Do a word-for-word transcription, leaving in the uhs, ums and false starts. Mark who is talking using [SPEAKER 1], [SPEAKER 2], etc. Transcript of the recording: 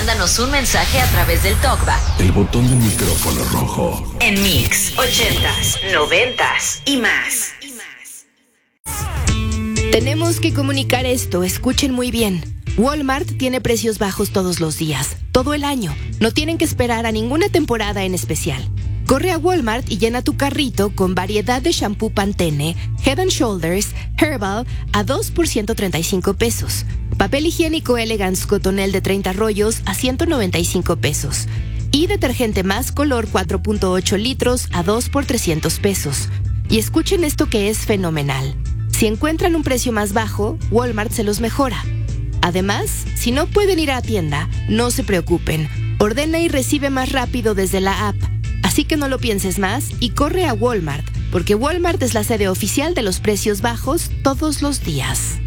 [SPEAKER 1] mándanos un mensaje a través del TalkBack.
[SPEAKER 2] El botón del micrófono rojo.
[SPEAKER 1] En Mix, ochentas, noventas y más.
[SPEAKER 3] Tenemos que comunicar esto, escuchen muy bien. Walmart tiene precios bajos todos los días, todo el año. No tienen que esperar a ninguna temporada en especial. Corre a Walmart y llena tu carrito con variedad de shampoo Pantene, Head and Shoulders, Herbal a dos por ciento treinta y cinco pesos. Papel higiénico Elegance Cotonel de treinta rollos a ciento noventa y cinco pesos. Y detergente Más Color cuatro punto ocho litros a dos por trescientos pesos. Y escuchen esto que es fenomenal. Si encuentran un precio más bajo, Walmart se los mejora. Además, si no pueden ir a tienda, no se preocupen. Ordena y recibe más rápido desde la app. Así que no lo pienses más y corre a Walmart, porque Walmart es la sede oficial de los precios bajos todos los días.